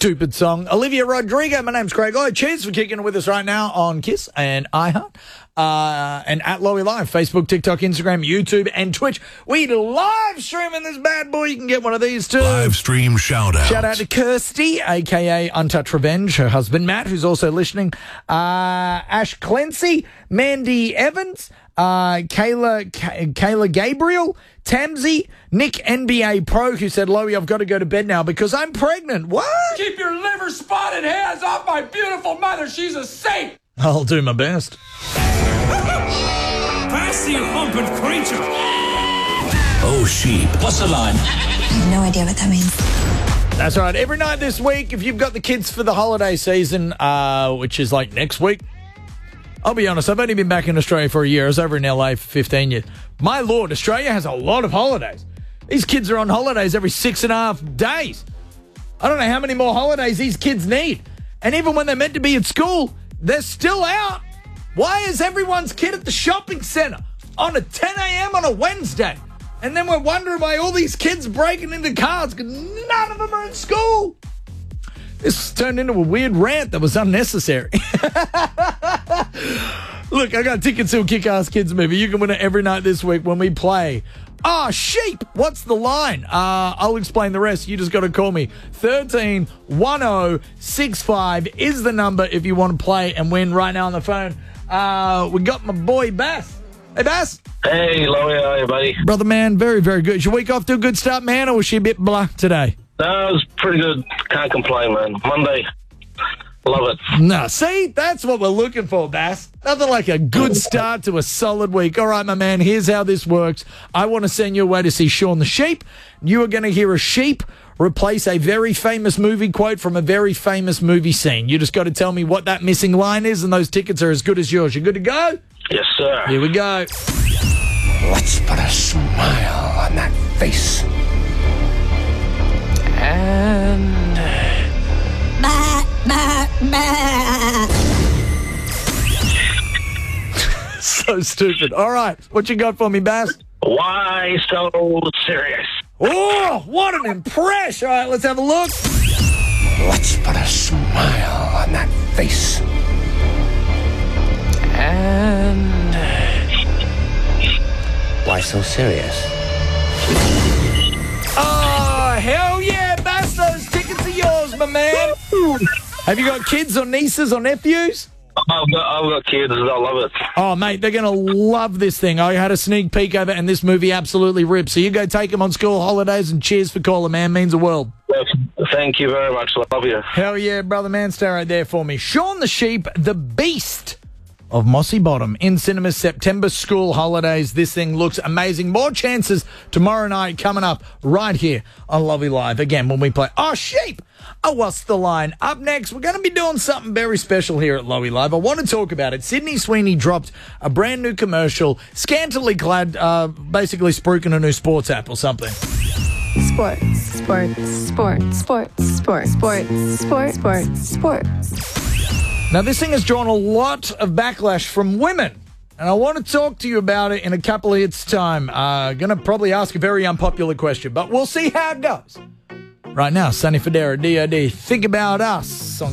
stupid song. Olivia Rodrigo, my name's Craig Lloyd. Cheers for kicking it with us right now on KISS and iHeart. And at Lowy Live, Facebook, TikTok, Instagram, YouTube, and Twitch. We live streaming this bad boy. You can get one of these too. Live stream shout out. Shout out to Kirsty, a.k.a. Untouched Revenge, her husband Matt, who's also listening. Ash Clancy, Mandy Evans, Kayla Gabriel, Tamsy, Nick NBA Pro, who said, Lowy, I've got to go to bed now because I'm pregnant. What? Keep your liver spotted hands off my beautiful mother. She's a saint. I'll do my best. Pass you humping creature. Oh, sheep. What's the line? I have no idea what that means. That's right. Every night this week, if you've got the kids for the holiday season, which is like next week, I'll be honest, I've only been back in Australia for a year. I was over in LA for 15 years. My Lord, Australia has a lot of holidays. These kids are on holidays every 6.5 days. I don't know how many more holidays these kids need. And even when they're meant to be at school, they're still out. Why is everyone's kid at the shopping centre on a 10 a.m. on a Wednesday? And then we're wondering why all these kids breaking into cars because none of them are in school. This turned into a weird rant that was unnecessary. Look, I got tickets to a Kick-Ass Kids movie. You can win it every night this week when we play. Sheep. What's the line? I'll explain the rest. You just got to call me. 131065 is the number if you want to play and win right now on the phone. We got my boy Bass. Hey, Bass. Hey, Lowy, how are you, buddy? Brother, man, very, very good. Is your week off to a good start, man, or was she a bit blah today? No, it was pretty good. Can't complain, man. Monday. Love it. No, see? That's what we're looking for, Bass. Nothing like a good start to a solid week. All right, my man, here's how this works. I want to send you away to see Shaun the Sheep. You are going to hear a sheep replace a very famous movie quote from a very famous movie scene. You just got to tell me what that missing line is, and those tickets are as good as yours. You good to go? Yes, sir. Here we go. Let's put a smile on that face. And... So stupid. All right, what you got for me, Bass? Why so serious? Oh, what an impression. All right, let's have a look. let's put a smile on that face. And... why so serious? Oh, hell yeah, Bass, those tickets are yours, my man. Have you got kids or nieces or nephews? I've got kids. I love it. Oh, mate, they're going to love this thing. I had a sneak peek of it, and this movie absolutely rips. So you go take them on school holidays, and cheers for calling, man. Means the world. Thank you very much. Love you. Hell yeah, brother, man. Stay right there for me. Shaun the Sheep, the Beast of Mossy Bottom, in cinemas, September school holidays. This thing looks amazing. More chances tomorrow night coming up right here on Lovely Live. Again, when we play Sheep. What's the line? Up next, we're going to be doing something very special here at Lowy Live. I want to talk about it. Sydney Sweeney dropped a brand new commercial, scantily clad, basically spruiking a new sports app or something. Sports. Now, this thing has drawn a lot of backlash from women, and I want to talk to you about it in a couple of hits' time. Going to probably ask a very unpopular question, but we'll see how it goes. Right now, Sonny Fodera, D.O.D., Think About Us on